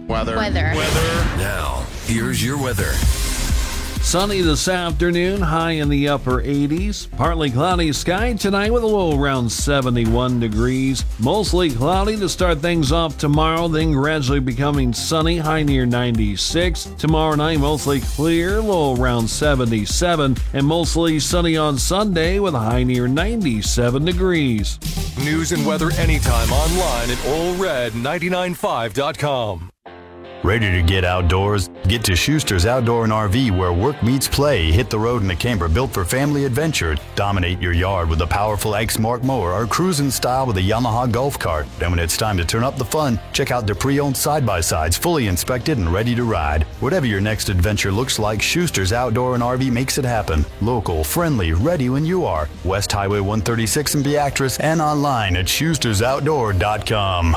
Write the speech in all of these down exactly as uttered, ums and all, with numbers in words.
Weather. Weather. Weather. Now, here's your weather. Sunny this afternoon, high in the upper eighties. Partly cloudy sky tonight with a low around seventy-one degrees. Mostly cloudy to start things off tomorrow, then gradually becoming sunny, high near ninety-six. Tomorrow night, mostly clear, low around seventy-seven. And mostly sunny on Sunday with a high near ninety-seven degrees. News and weather anytime online at Ole Red ninety-nine point five dot com. Ready to get outdoors? Get to Schuster's Outdoor and R V, where work meets play. Hit the road in a camper built for family adventure. Dominate your yard with a powerful Exmark mower or cruise in style with a Yamaha golf cart. Then when it's time to turn up the fun, check out their pre-owned side-by-sides, fully inspected and ready to ride. Whatever your next adventure looks like, Schuster's Outdoor and R V makes it happen. Local, friendly, ready when you are. West Highway one thirty-six in Beatrice and online at schusters outdoor dot com.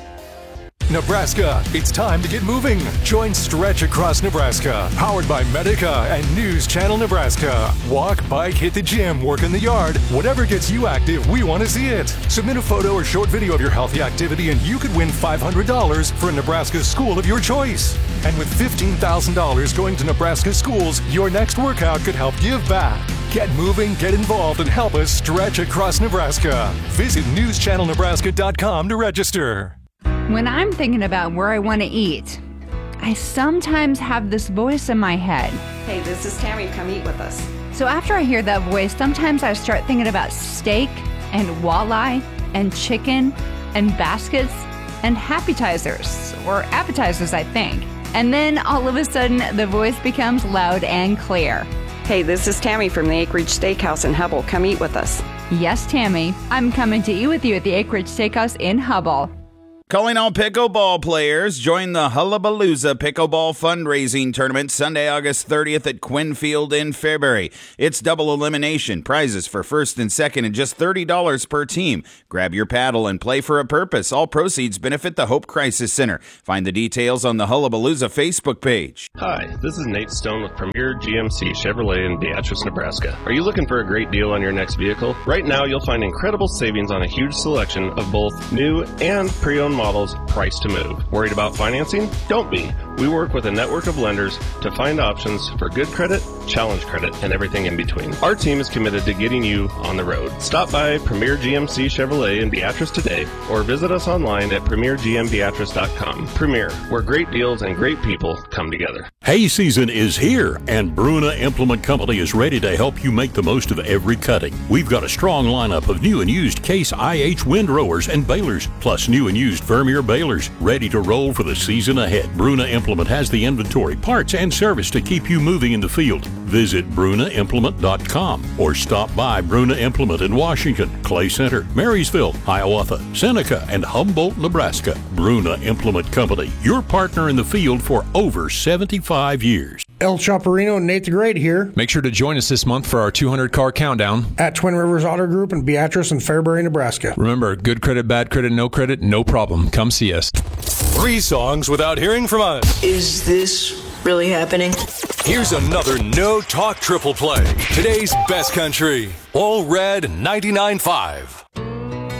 Nebraska, it's time to get moving. Join Stretch Across Nebraska, powered by Medica and News Channel Nebraska. Walk, bike, hit the gym, work in the yard. Whatever gets you active, we want to see it. Submit a photo or short video of your healthy activity and you could win five hundred dollars for a Nebraska school of your choice. And with fifteen thousand dollars going to Nebraska schools, your next workout could help give back. Get moving, get involved, and help us stretch across Nebraska. Visit news channel nebraska dot com to register. When I'm thinking about where I want to eat, I sometimes have this voice in my head. Hey, this is Tammy. Come eat with us. So after I hear that voice, sometimes I start thinking about steak and walleye and chicken and baskets and appetizers, or appetizers, I think. And then all of a sudden, the voice becomes loud and clear. Hey, this is Tammy from the Acreage Steakhouse in Hubble. Come eat with us. Yes, Tammy. I'm coming to eat with you at the Acreage Steakhouse in Hubble. Calling all pickleball players, join the Hullabalooza Pickleball Fundraising Tournament Sunday, August thirtieth at Quinn Field in Fairbury. It's double elimination, prizes for first and second, and just thirty dollars per team. Grab your paddle and play for a purpose. All proceeds benefit the Hope Crisis Center. Find the details on the Hullabalooza Facebook page. Hi, this is Nate Stone with Premier G M C Chevrolet in Beatrice, Nebraska. Are you looking for a great deal on your next vehicle? Right now, you'll find incredible savings on a huge selection of both new and pre-owned models priced to move. Worried about financing? Don't be. We work with a network of lenders to find options for good credit, challenge credit, and everything in between. Our team is committed to getting you on the road. Stop by Premier G M C Chevrolet in Beatrice today or visit us online at premier g m beatrice dot com. Premier, where great deals and great people come together. Hay season is here, and Bruna Implement Company is ready to help you make the most of every cutting. We've got a strong lineup of new and used Case I H windrowers and balers, plus new and used Vermeer balers, ready to roll for the season ahead. Bruna Implement has the inventory, parts, and service to keep you moving in the field. Visit bruna implement dot com or stop by Bruna Implement in Washington, Clay Center, Marysville, Hiawatha, Seneca, and Humboldt, Nebraska. Bruna Implement Company, your partner in the field for over seventy-five years. El Chaparino and Nate the Great here. Make sure to join us this month for our two hundred car countdown at Twin Rivers Auto Group in Beatrice and Fairbury, Nebraska. Remember, good credit, bad credit, no credit, no problem. Come see us. Three songs without hearing from us. Is this really happening? Here's another No Talk triple play. Today's best country. Ole Red ninety-nine point five.